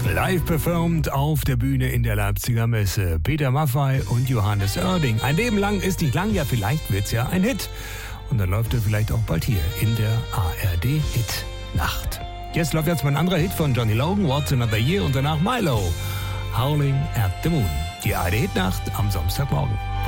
Live performt auf der Bühne in der Leipziger Messe. Peter Maffay und Johannes Oerding. Ein Leben lang ist nicht lang, ja vielleicht wird's ja ein Hit. Und dann läuft er vielleicht auch bald hier in der ARD Hit Nacht. Jetzt läuft mal ein anderer Hit von Johnny Logan, What's Another Year, und danach Milo, Howling at the Moon. Die ARD Hit Nacht am Samstagmorgen.